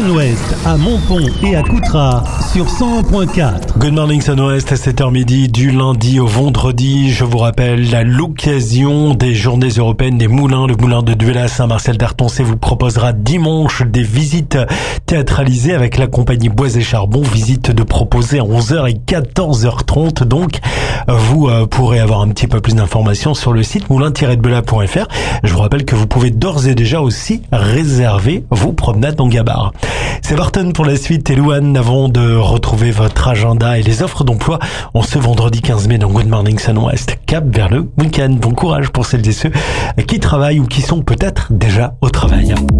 Sun-Ouest à Montpont et à Coutras sur 101.4. Good morning Sun-Ouest à 7h midi du lundi au vendredi. Je vous rappelle, à l'occasion des journées européennes des moulins, le moulin de Duel à Saint-Marcel-d'Artoncé vous proposera dimanche des visites théâtralisées avec la compagnie Bois et Charbon. Visite de proposer à 11h et 14h30. Donc, vous pourrez avoir un petit peu plus d'informations sur le site moulin-debela.fr. Je vous rappelle que vous pouvez d'ores et déjà aussi réserver vos promenades en gabar. C'est Barton pour la suite et Louane avant de retrouver votre agenda et les offres d'emploi en ce vendredi 15 mai dans Good Morning Sun-Ouest. Cap vers le week-end. Bon courage pour celles et ceux qui travaillent ou qui sont peut-être déjà au travail.